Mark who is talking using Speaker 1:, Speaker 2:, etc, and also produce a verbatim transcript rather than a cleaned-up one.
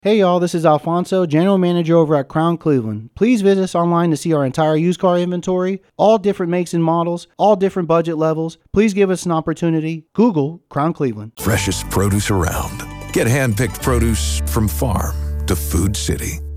Speaker 1: Hey y'all, this is Alfonso, General Manager over at Crown Cleveland. Please visit us online to see our entire used car inventory, all different makes and models, all different budget levels. Please give us an opportunity. Google Crown Cleveland.
Speaker 2: Freshest produce around. Get hand-picked produce from farm to Food City.